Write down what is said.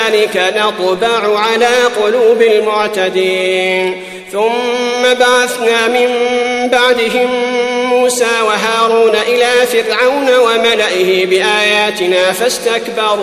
كذلك نطبع على قلوب المعتدين ثم بعثنا من بعدهم موسى وهارون إلى فرعون وملئه بآياتنا فاستكبروا